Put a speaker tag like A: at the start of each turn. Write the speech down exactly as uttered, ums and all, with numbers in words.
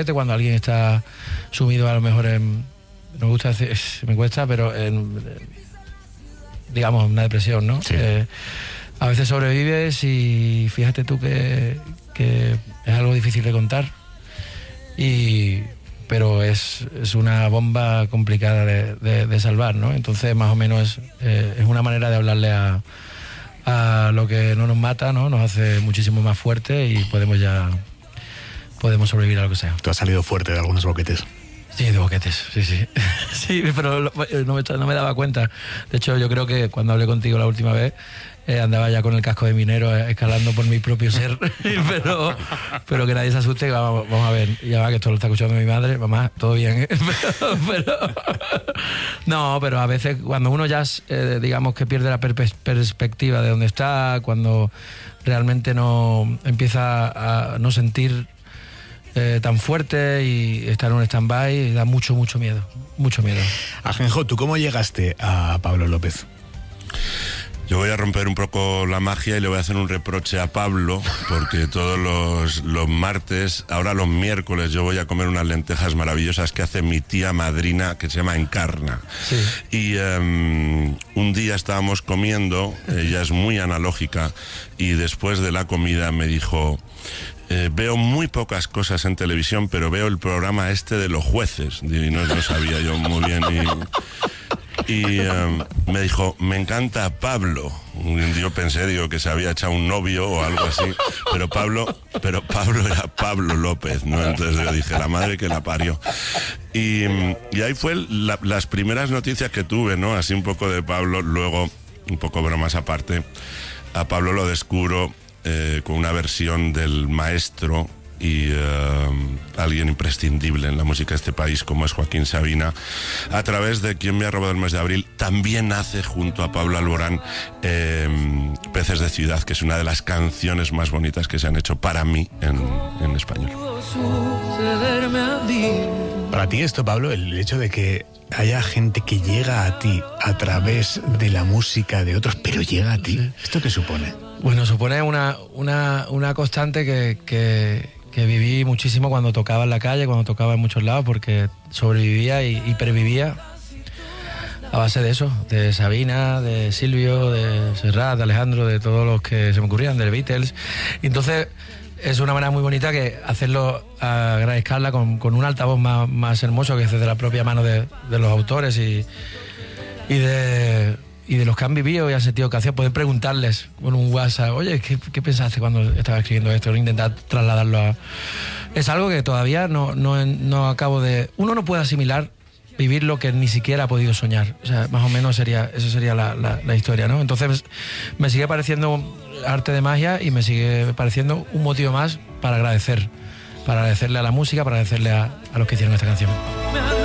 A: boquete cuando alguien está sumido a lo mejor en, no me gusta decir, me cuesta, pero en, digamos, una depresión, ¿no?
B: Sí.
A: Eh, a veces sobrevives y fíjate tú que, que es algo difícil de contar, y, pero es, es una bomba complicada de, de, de salvar, ¿no? Entonces, más o menos, eh, es una manera de hablarle a, a lo que no nos mata, ¿no? Nos hace muchísimo más fuertes y podemos ya podemos sobrevivir a lo que sea.
B: Tú has salido fuerte de algunos boquetes.
A: Sí, de boquetes, sí, sí. Sí, pero no me, no me daba cuenta. De hecho, yo creo que cuando hablé contigo la última vez, eh, andaba ya con el casco de minero eh, escalando por mi propio ser. pero, pero que nadie se asuste, que vamos, vamos a ver. Y ya va, que esto lo está escuchando mi madre. Mamá, todo bien, ¿eh? pero, pero, no, pero a veces cuando uno ya, eh, digamos que pierde la per- perspectiva de dónde está, cuando realmente no empieza a no sentir Eh, tan fuerte y estar en un stand-by, da mucho, mucho miedo, mucho miedo.
B: Ajenjo, ¿tú cómo llegaste a Pablo López?
C: Yo voy a romper un poco la magia y le voy a hacer un reproche a Pablo, porque todos los, los martes, ahora los miércoles, yo voy a comer unas lentejas maravillosas que hace mi tía madrina, que se llama Encarna.
A: Sí.
C: Y um, un día estábamos comiendo, ella es muy analógica, y después de la comida me dijo... Eh, veo muy pocas cosas en televisión, pero veo el programa este de los jueces. Y no lo sabía yo muy bien. Y, y um, me dijo, me encanta Pablo. Yo pensé, digo, que se había echado un novio o algo así. Pero Pablo, pero Pablo era Pablo López, ¿no? Entonces yo dije, la madre que la parió. Y, y ahí fue la, las primeras noticias que tuve, ¿no? Así un poco de Pablo. Luego, un poco bromas aparte, a Pablo lo descubro Eh, con una versión del maestro y uh, alguien imprescindible en la música de este país como es Joaquín Sabina, a través de Quien me ha robado el mes de abril. También hace junto a Pablo Alborán eh, Peces de ciudad, que es una de las canciones más bonitas que se han hecho para mí en, en español.
B: Para ti esto, Pablo, el hecho de que haya gente que llega a ti a través de la música de otros, pero llega a ti, sí. ¿Esto qué supone?
A: Bueno, supone una, una, una constante que, que, que viví muchísimo cuando tocaba en la calle, cuando tocaba en muchos lados, porque sobrevivía y hipervivía a base de eso, de Sabina, de Silvio, de Serrat, de Alejandro, de todos los que se me ocurrían, de Beatles. Y entonces es una manera muy bonita que hacerlo a gran escala con, con un altavoz más, más hermoso, que es de la propia mano de, de los autores y, y de... y de los que han vivido y han sentido canción, poder preguntarles con un WhatsApp, oye, ¿qué, qué pensaste cuando estaba escribiendo esto? Intentar trasladarlo a... Es algo que todavía no, no, no acabo de... Uno no puede asimilar, vivir lo que ni siquiera ha podido soñar. O sea, más o menos sería, eso sería la, la, la historia, ¿no? Entonces me sigue pareciendo arte de magia y me sigue pareciendo un motivo más para agradecer, para agradecerle a la música, para agradecerle a, a los que hicieron esta canción.